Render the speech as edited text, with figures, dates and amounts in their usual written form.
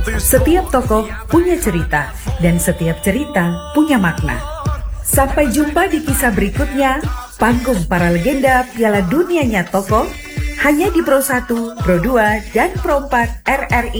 Setiap tokoh punya cerita, dan setiap cerita punya makna. Sampai jumpa di kisah berikutnya, panggung para legenda Piala Dunianya Tokoh, hanya di Pro 1, Pro 2, dan Pro 4 RRI